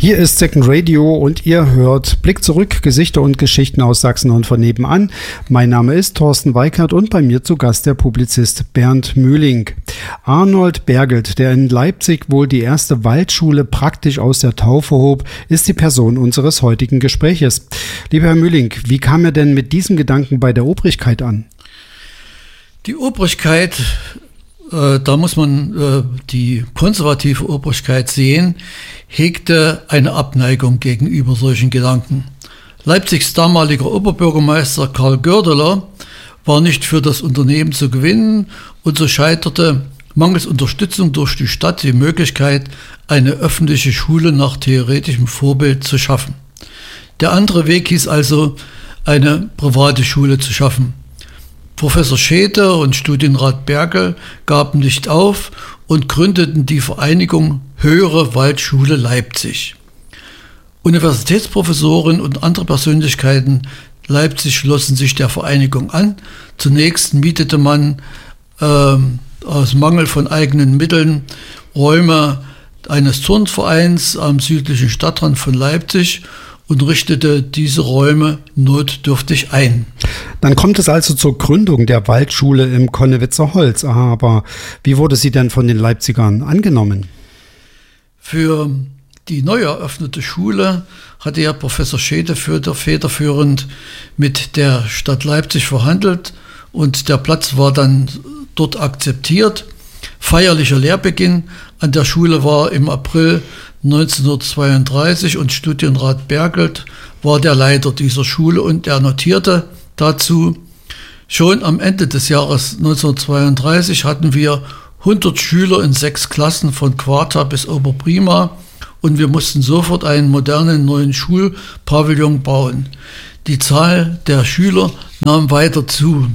Hier ist Second Radio und ihr hört Blick zurück, Gesichter und Geschichten aus Sachsen und von nebenan. Mein Name ist Thorsten Weikert und bei mir zu Gast der Publizist Bernd Mühling. Arnold Bergelt, der in Leipzig wohl die erste Waldschule praktisch aus der Taufe hob, ist die Person unseres heutigen Gespräches. Lieber Herr Mühling, wie kam er denn mit diesem Gedanken bei der Obrigkeit an? Die Obrigkeit, da muss man die konservative Obrigkeit sehen, hegte eine Abneigung gegenüber solchen Gedanken. Leipzigs damaliger Oberbürgermeister Karl Gördeler war nicht für das Unternehmen zu gewinnen und so scheiterte mangels Unterstützung durch die Stadt die Möglichkeit, eine öffentliche Schule nach theoretischem Vorbild zu schaffen. Der andere Weg hieß also, eine private Schule zu schaffen. Professor Schede und Studienrat Bergel gaben nicht auf und gründeten die Vereinigung Höhere Waldschule Leipzig. Universitätsprofessoren und andere Persönlichkeiten Leipzig schlossen sich der Vereinigung an. Zunächst mietete man aus Mangel von eigenen Mitteln Räume eines Turnvereins am südlichen Stadtrand von Leipzig und richtete diese Räume notdürftig ein. Dann kommt es also zur Gründung der Waldschule im Konnewitzer Holz. Aber wie wurde sie denn von den Leipzigern angenommen? Für die neu eröffnete Schule hatte ja Professor Schede federführend mit der Stadt Leipzig verhandelt und der Platz war dann dort akzeptiert. Feierlicher Lehrbeginn an der Schule war im April 1932 und Studienrat Bergelt war der Leiter dieser Schule und er notierte dazu: Schon am Ende des Jahres 1932 hatten wir 100 Schüler in 6 Klassen von Quarta bis Oberprima und wir mussten sofort einen modernen neuen Schulpavillon bauen. Die Zahl der Schüler nahm weiter zu.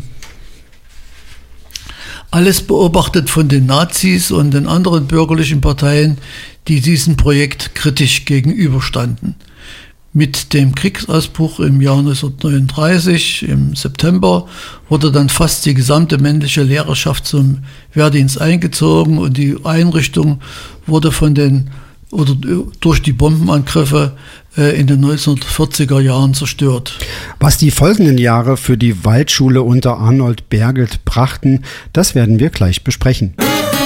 Alles beobachtet von den Nazis und den anderen bürgerlichen Parteien, die diesem Projekt kritisch gegenüberstanden. Mit dem Kriegsausbruch im Jahr 1939, im September, wurde dann fast die gesamte männliche Lehrerschaft zum Wehrdienst eingezogen und die Einrichtung wurde durch die Bombenangriffe in den 1940er Jahren zerstört. Was die folgenden Jahre für die Waldschule unter Arnold Bergelt brachten, das werden wir gleich besprechen.